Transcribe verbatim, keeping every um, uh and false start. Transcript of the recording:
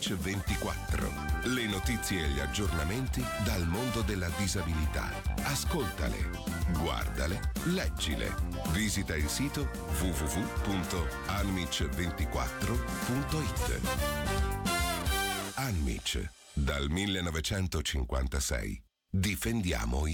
Anmic ventiquattro. Le notizie e gli aggiornamenti dal mondo della disabilità. Ascoltale, guardale, leggile. Visita il sito w w w punto anmic ventiquattro punto it. Anmic, dal millenovecentocinquantasei. Difendiamo i